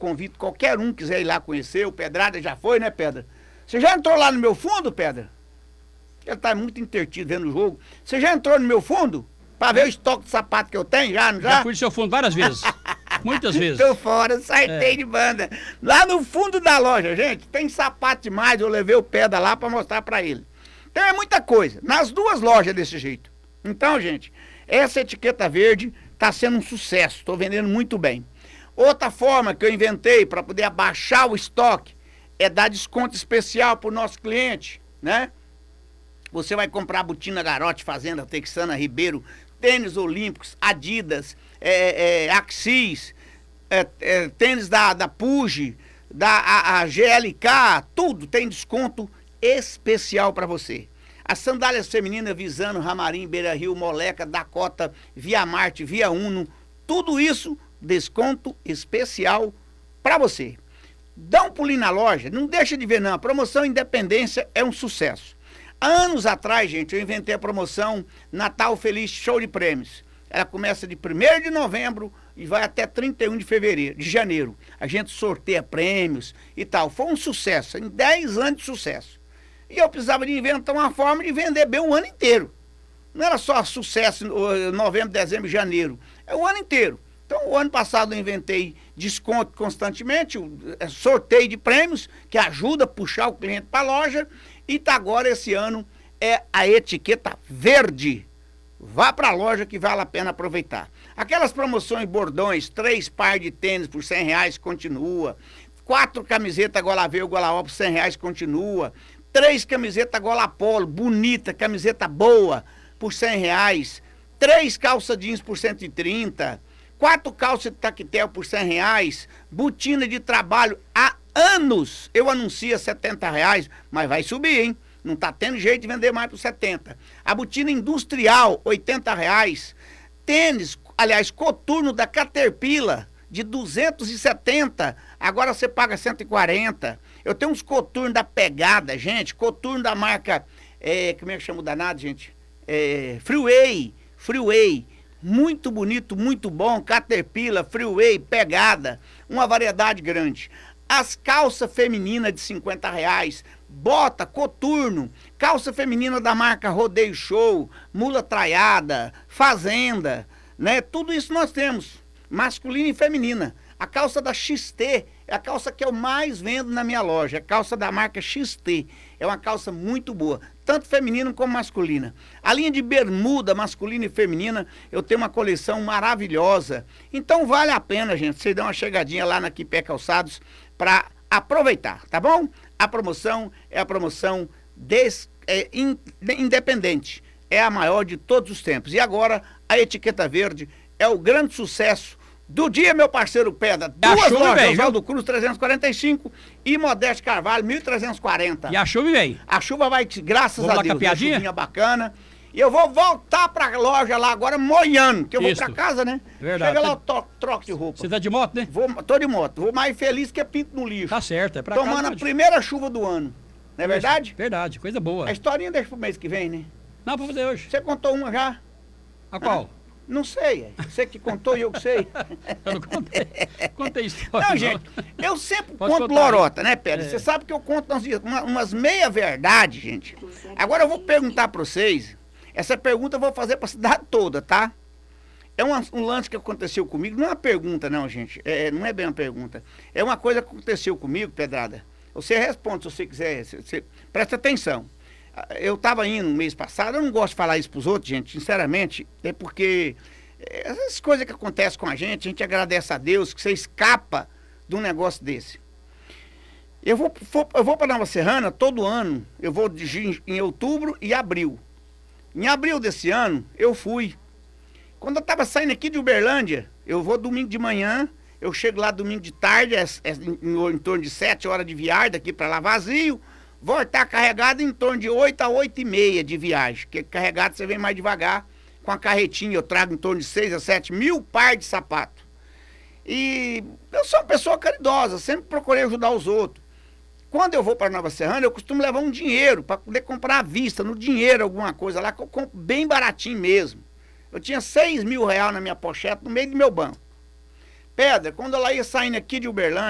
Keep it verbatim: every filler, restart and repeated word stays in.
convido qualquer um que quiser ir lá conhecer. O Pedrada já foi, né, Pedra? Você já entrou lá no meu fundo, Pedra? Ele tá muito intertido vendo o jogo. Você já entrou no meu fundo? Pra ver o estoque de sapato que eu tenho já, não já? Já fui no seu fundo várias vezes. Muitas vezes. Tô fora, sartei É. de banda. Lá no fundo da loja, gente, tem sapato demais. Eu levei o Pedra lá pra mostrar pra ele. Então é muita coisa. Nas duas lojas desse jeito. Então, gente, essa etiqueta verde tá sendo um sucesso. Tô vendendo muito bem. Outra forma que eu inventei para poder abaixar o estoque é dar desconto especial pro nosso cliente, né? Você vai comprar botina Garote, Fazenda, Texana, Ribeiro, tênis olímpicos, Adidas, é, é, Axis, é, é, tênis da, da Pugi, da a, a G L K, tudo tem desconto especial para você. As sandálias femininas Visano, Ramarim, Beira Rio, Moleca, Dakota, Via Marte, Via Uno, tudo isso, desconto especial para você. Dá um pulinho na loja, não deixa de ver não, a promoção Independência é um sucesso. Anos atrás, gente, eu inventei a promoção Natal Feliz Show de Prêmios. Ela começa de primeiro de novembro e vai até trinta e um de fevereiro, de janeiro. A gente sorteia prêmios e tal. Foi um sucesso, em dez anos de sucesso. E eu precisava de inventar uma forma de vender bem o ano inteiro. Não era só sucesso em novembro, dezembro e janeiro. É o ano inteiro. Então, o ano passado eu inventei desconto constantemente, sorteio de prêmios, que ajuda a puxar o cliente para a loja. E tá agora, esse ano, é a etiqueta verde. Vá para a loja que vale a pena aproveitar. Aquelas promoções bordões, três par de tênis por cem reais, continua. Quatro camisetas gola V ou gola O por cem reais, continua. Três camisetas gola polo, bonita, camiseta boa, por cem reais. Três calça jeans por cento e trinta. Quatro calças de taquetel por cem reais. Botina de trabalho há anos. Eu anuncio setenta reais, mas vai subir, hein? Não tá tendo jeito de vender mais por setenta. A botina industrial, oitenta reais. Tênis, aliás, coturno da Caterpillar, de duzentos e setenta, agora você paga cento e quarenta. Eu tenho uns coturnos da Pegada, gente, coturno da marca, é, como é que chama o danado, gente? É, Freeway, Freeway, muito bonito, muito bom, Caterpillar, Freeway, Pegada, uma variedade grande. As calças femininas de cinquenta reais, bota, coturno, calça feminina da marca Rodeio Show, Mula Traiada, Fazenda, né? Tudo isso nós temos, masculina e feminina. A calça da X T é a calça que eu mais vendo na minha loja, a calça da marca X T. É uma calça muito boa, tanto feminina como masculina. A linha de bermuda masculina e feminina, eu tenho uma coleção maravilhosa. Então vale a pena, gente, vocês dão uma chegadinha lá na Quipé Calçados para aproveitar, tá bom? A promoção é a promoção des, é, in, independente, é a maior de todos os tempos. E agora a etiqueta verde é o grande sucesso do dia, meu parceiro Pedra. Duas chuva, lojas, véio, Oswaldo Cruz trezentos e quarenta e cinco e Modeste Carvalho mil trezentos e quarenta. E a chuva, velho? A chuva vai, graças Vamos a lá Deus, com a piadinha? uma chuvinha bacana. E eu vou voltar pra loja lá agora moiando, que eu Isso. vou pra casa, né? Verdade. Chega lá, eu to, troco de roupa. Você tá de moto, né? Vou, tô de moto, vou mais feliz que pinto no lixo. Tá certo, é pra Tomando casa, a pode. primeira chuva do ano. Não é verdade? Verdade, coisa boa. A historinha deixa pro mês que vem, né? Não, pra fazer hoje. Você contou uma já? A qual? Não sei, é. Você que contou e eu que sei. Eu não contei. Contei história. Não, gente, eu sempre Pode conto contar, lorota, né, Pedro? É. Você sabe que eu conto umas, uma- umas meia-verdade, gente. Agora eu vou perguntar pra vocês. Essa pergunta eu vou fazer pra cidade toda, tá? É um, um lance que aconteceu comigo. Não é uma pergunta, não, gente. É, não é bem uma pergunta. É uma coisa que aconteceu comigo, Pedrada. Você responde se você quiser. Você, você- presta atenção. Eu estava indo no mês passado, eu não gosto de falar isso pros outros, gente, sinceramente, é porque é, essas coisas que acontecem com a gente, a gente agradece a Deus que você escapa de um negócio desse. Eu vou, for, eu vou para Nova Serrana todo ano, eu vou de, em outubro e abril. Em abril desse ano, eu fui. Quando eu estava saindo aqui de Uberlândia, eu vou domingo de manhã, eu chego lá domingo de tarde, é, é, em, em torno de sete horas de viagem daqui para lá vazio, voltar carregado em torno de oito a oito e meia de viagem, porque carregado você vem mais devagar, com a carretinha eu trago em torno de seis a sete mil par de sapato. E eu sou uma pessoa caridosa, sempre procurei ajudar os outros. Quando eu vou para Nova Serrana, eu costumo levar um dinheiro para poder comprar à vista, no dinheiro alguma coisa lá, que eu compro bem baratinho mesmo. Eu tinha seis mil reais na minha pochete, no meio do meu banco. Pedra, quando ela ia saindo aqui de Uberlândia,